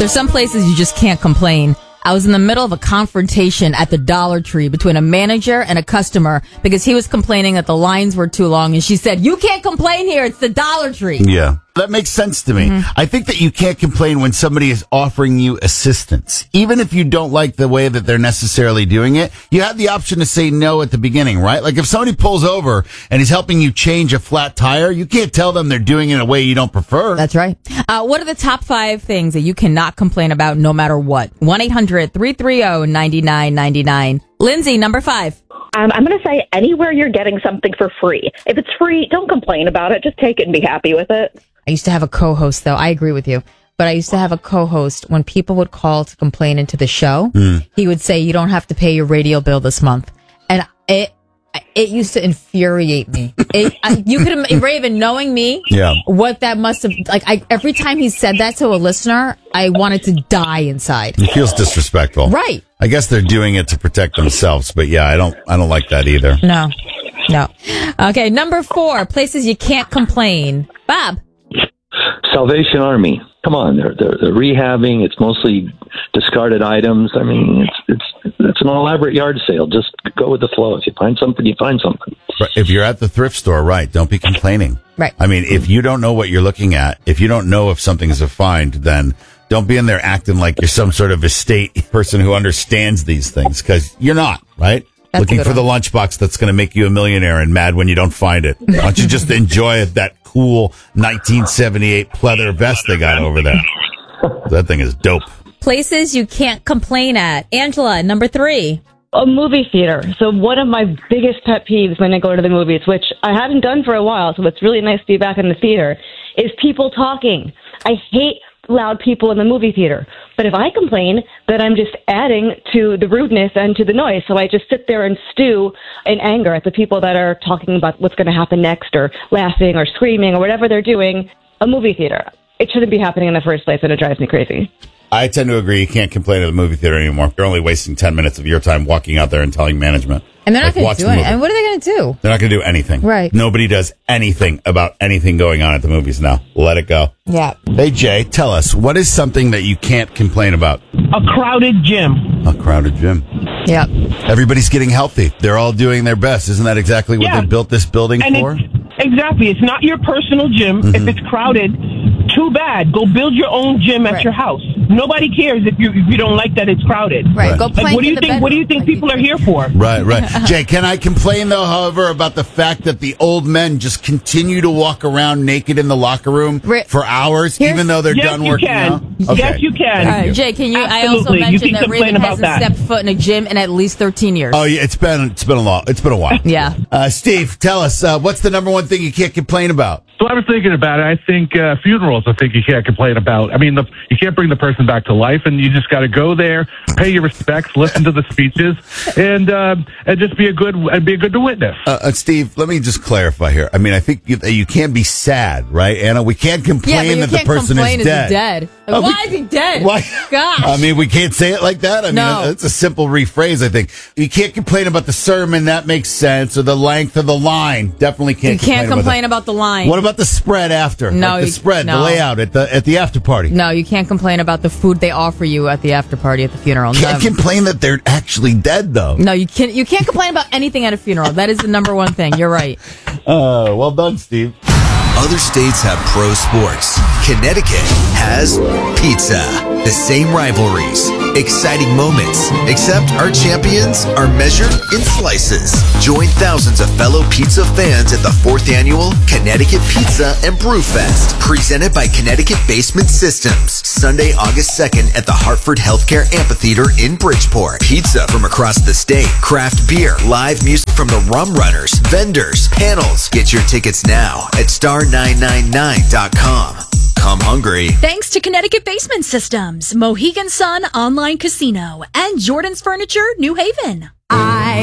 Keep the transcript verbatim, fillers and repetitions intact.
There's some places you just can't complain. I was in the middle of a confrontation at the Dollar Tree between a manager and a customer because he was complaining that the lines were too long. And she said, you can't complain here. It's the Dollar Tree. Yeah, that makes sense to me. Mm-hmm. I think that you can't complain when somebody is offering you assistance. Even if you don't like the way that they're necessarily doing it, you have the option to say no at the beginning, right? Like if somebody pulls over and he's helping you change a flat tire, you can't tell them they're doing it in a way you don't prefer. That's right. Uh, what are the top five things that you cannot complain about no matter what? one eight hundred three three zero nine nine nine nine. Lindsay, number five. Um, I'm going to say anywhere you're getting something for free. If it's free, don't complain about it. Just take it and be happy with it. I used to have a co-host, though. I agree with you. But I used to have a co-host when people would call to complain into the show. Mm. He would say, you don't have to pay your radio bill this month. And it it used to infuriate me. It, I, you could, Raven, knowing me, yeah. what that must have, like, I, every time he said that to a listener, I wanted to die inside. It feels disrespectful. Right. I guess they're doing it to protect themselves. But yeah, I don't, I don't like that either. No. No. Okay, number four, places you can't complain. Bob. Salvation Army. Come on, they're, they're they're rehabbing. It's mostly discarded items. I mean, it's it's it's an elaborate yard sale. Just go with the flow. If you find something, you find something. If you're at the thrift store, right? Don't be complaining. Right. I mean, if you don't know what you're looking at, if you don't know if something is a find, then don't be in there acting like you're some sort of estate person who understands these things, because you're not, right? That's looking for one. the lunchbox that's going to make you a millionaire and mad when you don't find it. Why don't you just enjoy that cool nineteen seventy-eight pleather vest they got over there? That thing is dope. Places you can't complain at. Angela, number three. A movie theater. So one of my biggest pet peeves when I go to the movies, which I haven't done for a while, so it's really nice to be back in the theater, is people talking. I hate loud people in the movie theater. But if I complain, then I'm just adding to the rudeness and to the noise. So I just sit there and stew in anger at the people that are talking about what's going to happen next, or laughing or screaming or whatever they're doing. A movie theater. It shouldn't be happening in the first place, and it drives me crazy. I tend to agree. You can't complain at the movie theater anymore. You're only wasting ten minutes of your time walking out there and telling management. And they're not like, going watch to do the anything. movie. And what are they going to do? They're not going to do anything. Right. Nobody does anything about anything going on at the movies now. Let it go. Yeah. Hey, Jay, tell us, what is something that you can't complain about? A crowded gym. A crowded gym. Yeah. Everybody's getting healthy. They're all doing their best. Isn't that exactly what Yeah. they built this building And for? it's, exactly. It's not your personal gym. Mm-hmm. If it's crowded, too bad. Go build your own gym at Right. your house. Nobody cares if you if you don't like that it's crowded. Right. Right. Go Like, plank what do in you the think? What do you bedroom. think people are here for? Right, right. Jay, can I complain, though, however, about the fact that the old men just continue to walk around naked in the locker room Right. for hours, Here's- even though they're Yes, done you working can. out? Yes, you can. All right, Jay, can you? I also Absolutely. You mentioned can that complain Raven about hasn't that. stepped foot in a gym in at least thirteen years. Oh, yeah, it's been it's been a long it's been a while. Yeah. Uh, Steve, tell us, uh, what's the number one thing you can't complain about? So I was thinking about it. I think uh, funerals, I think you can't complain about. I mean, the, you can't bring the person back to life, and you just got to go there, pay your respects, listen to the speeches, and uh, and just be a good and be a good witness. Uh, uh, Steve, let me just clarify here. I mean, I think you, you can't be sad, right, Anna? We can't complain Yeah, but you that can't the person complain is is dead. he dead. Oh, Why we- is he dead? Why? Gosh. I mean, we can't say it like that. I mean, No. it's a simple rephrase, I think. You can't complain about the sermon. That makes sense. Or the length of the line. Definitely can't You complain can't about complain that. about the line. What about the spread after? No, Like the you- spread, the no. layout at the at the after party. No, you can't complain about the food they offer you at the after party at the funeral. Can't No. complain that they're actually dead, though. No, you can't. You can't complain about anything at a funeral. That is the number one thing. You're right. Uh, well done, Steve. Other states have pro sports. Connecticut has pizza. The same rivalries, exciting moments, except our champions are measured in slices. Join thousands of fellow pizza fans at the fourth annual Connecticut Pizza and Brew Fest, presented by Connecticut Basement Systems. Sunday, August second at the Hartford Healthcare Amphitheater in Bridgeport. Pizza from across the state, craft beer, live music from the Rum Runners, vendors, panels. Get your tickets now at star nine nine nine dot com. Come hungry. Thanks to Connecticut Basement Systems, Mohegan Sun Online Casino, and Jordan's Furniture, New Haven. I